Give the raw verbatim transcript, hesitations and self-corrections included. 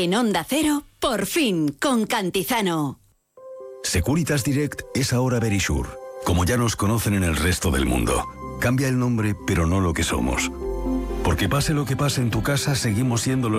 En Onda Cero, por fin, con Cantizano. Securitas Direct es ahora Verisure, como ya nos conocen en el resto del mundo. Cambia el nombre, pero no lo que somos. Porque pase lo que pase en tu casa, seguimos siendo los